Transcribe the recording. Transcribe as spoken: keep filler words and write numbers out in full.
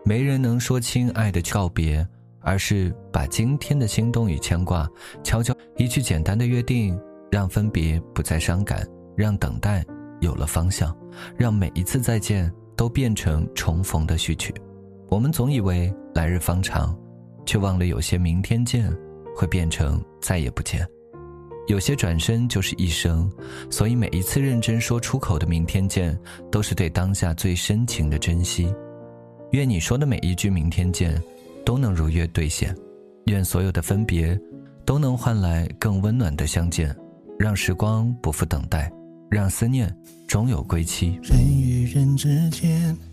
没人能说清爱的告别，而是把今天的心动与牵挂悄悄一句简单的约定，让分别不再伤感，让等待有了方向，让每一次再见都变成重逢的序曲。我们总以为来日方长，却忘了有些明天见会变成再也不见，有些转身就是一生。所以每一次认真说出口的明天见，都是对当下最深情的珍惜。愿你说的每一句明天见都能如约兑现，愿所有的分别都能换来更温暖的相见，让时光不负等待，让思念终有归期。 人与人之间